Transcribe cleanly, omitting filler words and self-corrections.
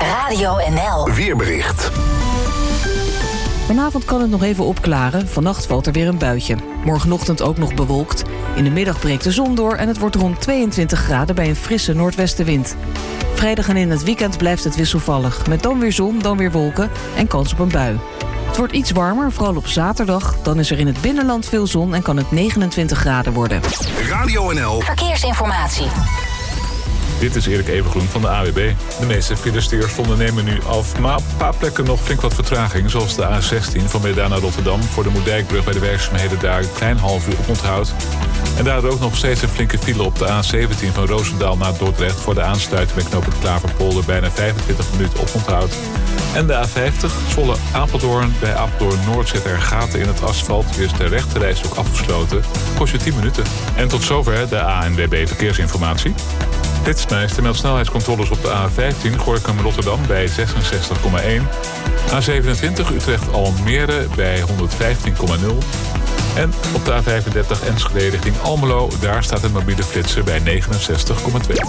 Radio NL. Weerbericht. Vanavond kan het nog even opklaren. Vannacht valt er weer een buitje. Morgenochtend ook nog bewolkt. In de middag breekt de zon door en het wordt rond 22 graden bij een frisse noordwestenwind. Vrijdag en in het weekend blijft het wisselvallig. Met dan weer zon, dan weer wolken en kans op een bui. Het wordt iets warmer, vooral op zaterdag. Dan is er in het binnenland veel zon en kan het 29 graden worden. Radio NL. Verkeersinformatie. Dit is Erik Evengroen van de AWB. De meeste files die er stonden nemen nu af, maar op een paar plekken nog flink wat vertraging. Zoals de A16 van Breda naar Rotterdam. Voor de Moerdijkbrug bij de werkzaamheden daar een klein half uur op onthoud. En daardoor ook nog steeds een flinke file op de A17 van Roosendaal naar Dordrecht. Voor de aansluiting met knooppunt Klaverpolder bijna 25 minuten op onthoud. En de A50 Zwolle-Apeldoorn. Bij Apeldoorn Noord zit er gaten in het asfalt. Hier is de rechterreis ook afgesloten. Kost je 10 minuten. En tot zover de ANWB Verkeersinformatie. Flitsmeister meldt snelheidscontroles op de A15 Gorinchem-Rotterdam bij 66,1. A27 Utrecht-Almere bij 115,0. En op de A35 Enschede richting Almelo, daar staat een mobiele flitser bij 69,2.